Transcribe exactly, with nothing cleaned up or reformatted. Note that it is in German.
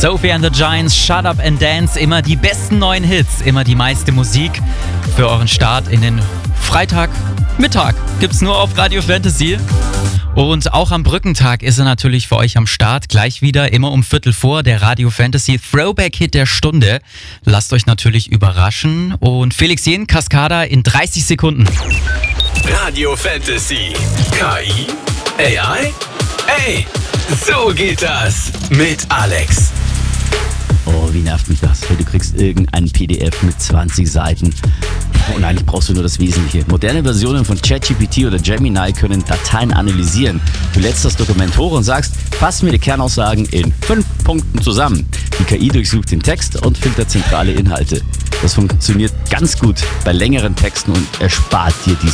Sophie and the Giants, Shut Up and Dance. Immer die besten neuen Hits, immer die meiste Musik für euren Start in den Freitagmittag. Gibt's nur auf Radio Fantasy. Und auch am Brückentag ist er natürlich für euch am Start. Gleich wieder, immer um Viertel vor, der Radio Fantasy Throwback-Hit der Stunde. Lasst euch natürlich überraschen. Und Felix Jen, Cascada in dreißig Sekunden. Radio Fantasy. K I? A I? Ey, so geht das mit Alex. Oh, wie nervt mich das? Du kriegst irgendein P D F mit zwanzig Seiten. Und eigentlich brauchst du nur das Wesentliche. Moderne Versionen von ChatGPT oder Gemini können Dateien analysieren. Du lädst das Dokument hoch und sagst, fass mir die Kernaussagen in fünf Punkten zusammen. Die K I durchsucht den Text und filtert zentrale Inhalte. Das funktioniert ganz gut bei längeren Texten und erspart dir diese